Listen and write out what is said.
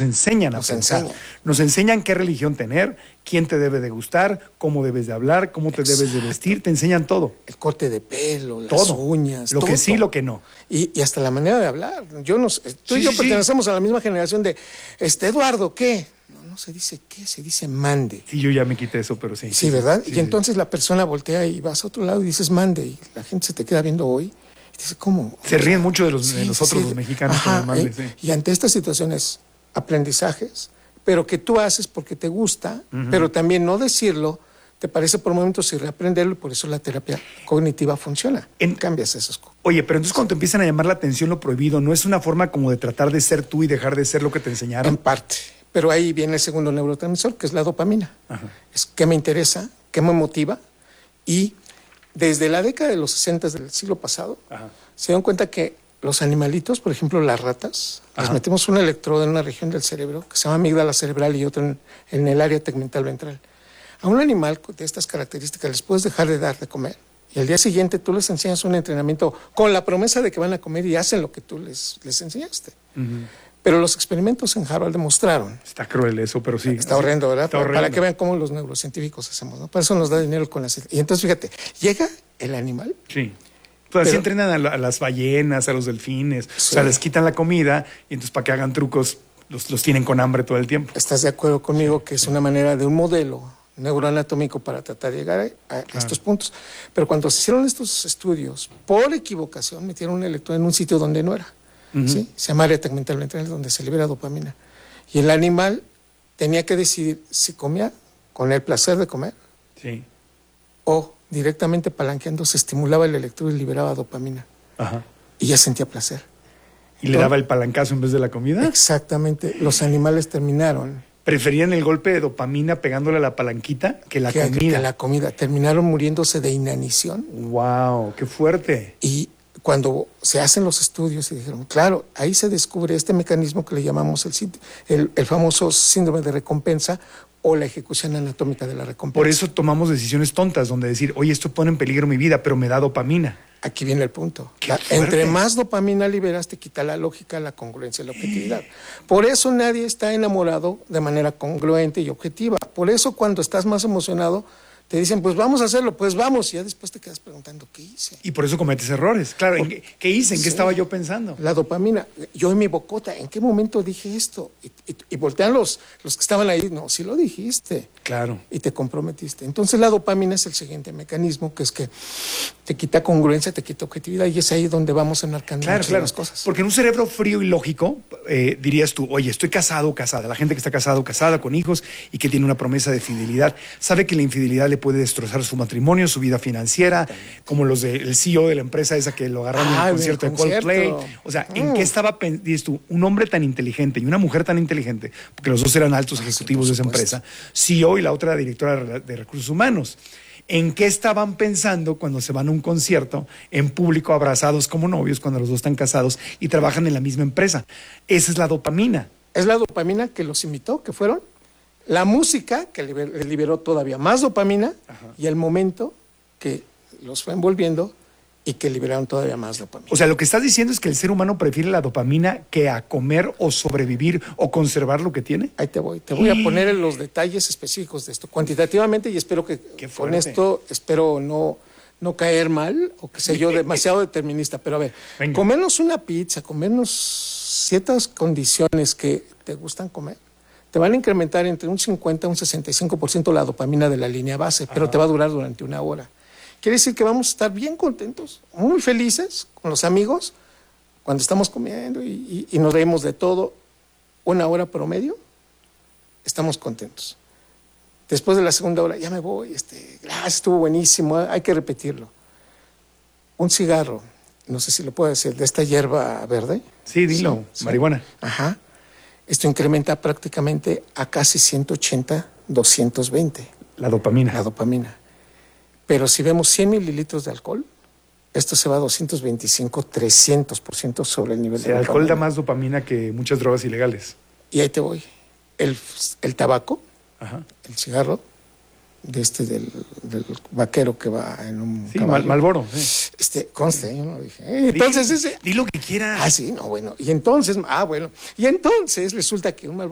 nos enseñan a pensar. Nos enseñan qué religión tener, quién te debe de gustar, cómo debes de hablar, cómo te debes de vestir, te enseñan todo. El corte de pelo, las todo. uñas. Lo todo. que sí, lo que no. Y hasta la manera de hablar. Tú y yo pertenecemos a la misma generación de, Eduardo, ¿qué? No se dice qué, se dice mande. Sí, yo ya me quité eso, pero sí. Sí, ¿verdad? Y entonces la persona voltea y vas a otro lado y dices mande, y la gente se te queda viendo hoy y dice, ¿cómo? Se ríen mucho de nosotros, los mexicanos. Ajá, con el mande, y ante estas situaciones, aprendizajes, pero que tú haces porque te gusta, pero también no decirlo, te parece por momentos y reaprenderlo, y por eso la terapia cognitiva funciona. Cambias esas cosas. Oye, pero entonces cuando te empiezan a llamar la atención lo prohibido, ¿no es una forma como de tratar de ser tú y dejar de ser lo que te enseñaron? En parte. Pero ahí viene el segundo neurotransmisor, que es la dopamina. Ajá. Es qué me interesa, qué me motiva. Y desde la década de los 60 del siglo pasado, se dan cuenta que los animalitos, por ejemplo las ratas, les metemos un electrodo en una región del cerebro que se llama amígdala cerebral y otra en el área tegmental ventral. A un animal de estas características les puedes dejar de dar de comer y al día siguiente tú les enseñas un entrenamiento con la promesa de que van a comer y hacen lo que tú les enseñaste. Pero los experimentos en Harvard demostraron... Está cruel eso, pero sí. Está horrendo, ¿verdad? Está horrendo. Para que vean cómo los neurocientíficos hacemos, ¿no? Para eso nos da dinero con las... Y entonces, fíjate, llega el animal... Sí. Pues así entrenan a las ballenas, a los delfines. Sí. O sea, les quitan la comida y entonces para que hagan trucos los tienen con hambre todo el tiempo. ¿Estás de acuerdo conmigo que es una manera de un modelo neuroanatómico para tratar de llegar a estos puntos? Pero cuando se hicieron estos estudios, por equivocación, metieron un electrodo en un sitio donde no era. ¿Sí? Se llama área tegmental ventral, donde se libera dopamina. Y el animal tenía que decidir si comía con el placer de comer o directamente palanqueando se estimulaba el electrodo y liberaba dopamina. Y ya sentía placer. ¿Y le daba el palancazo en vez de la comida? Exactamente. Los animales terminaron... ¿Preferían el golpe de dopamina pegándole a la palanquita que la comida? Que la comida. Terminaron muriéndose de inanición. ¡Wow! ¡Qué fuerte! Y cuando se hacen los estudios y dijeron, claro, ahí se descubre este mecanismo que le llamamos el famoso síndrome de recompensa o la ejecución anatómica de la recompensa. Por eso tomamos decisiones tontas, donde decir, oye, esto pone en peligro mi vida, pero me da dopamina. Aquí viene el punto. Entre más dopamina liberas, te quita la lógica, la congruencia y la objetividad. Por eso nadie está enamorado de manera congruente y objetiva. Por eso cuando estás más emocionado, te dicen, pues vamos a hacerlo, pues vamos. Y ya después te quedas preguntando, ¿qué hice? Y por eso cometes errores. Claro, ¿qué hice? ¿En qué estaba yo pensando? La dopamina. Yo en mi bocota, ¿en qué momento dije esto? Y voltean los que estaban ahí. No, sí lo dijiste. Claro. Y te comprometiste. Entonces la dopamina es el siguiente mecanismo, que es que te quita congruencia, te quita objetividad, y es ahí donde vamos enmarcando las cosas. Porque en un cerebro frío y lógico, dirías tú, oye, estoy casado o casada. La gente que está casado o casada con hijos y que tiene una promesa de fidelidad, sabe que la infidelidad le puede destrozar su matrimonio, su vida financiera, como los del CEO de la empresa esa que lo agarraron en el concierto de Coldplay. O sea, ¿en qué estaba, dices tú, un hombre tan inteligente y una mujer tan inteligente, porque los dos eran altos ejecutivos de esa empresa, CEO y la otra directora de recursos humanos? ¿En qué estaban pensando cuando se van a un concierto en público abrazados como novios, cuando los dos están casados y trabajan en la misma empresa? Esa es la dopamina. Es la dopamina que los imitó, que fueron la música, que le liberó todavía más dopamina, y el momento que los fue envolviendo y que liberaron todavía más dopamina. O sea, lo que estás diciendo es que el ser humano prefiere la dopamina que a comer o sobrevivir o conservar lo que tiene. Ahí te voy a poner en los detalles específicos de esto, cuantitativamente, y espero que con esto, no caer mal, o que sea yo demasiado determinista, pero a ver, comernos una pizza, comernos ciertas condiciones que te gustan comer, te van a incrementar entre un 50 y un 65% la dopamina de la línea base, pero te va a durar durante una hora. Quiere decir que vamos a estar bien contentos, muy felices con los amigos, cuando estamos comiendo y nos reímos de todo, una hora promedio, estamos contentos. Después de la segunda hora, ya me voy, gracias, estuvo buenísimo, hay que repetirlo. Un cigarro, no sé si lo puedo decir, de esta hierba verde. Sí, dilo, sí. Marihuana. Ajá. Esto incrementa prácticamente a casi 180, 220. La dopamina. La dopamina. Pero si vemos 100 mililitros de alcohol, esto se va a 225, 300% sobre el nivel de dopamina. El alcohol da más dopamina que muchas drogas ilegales. Y ahí te voy. El tabaco, el cigarro, del vaquero que va en un caballo. Marlboro. Conste, yo no dije. Entonces di lo que quieras. Sí, no, bueno. Y entonces resulta que un Marlboro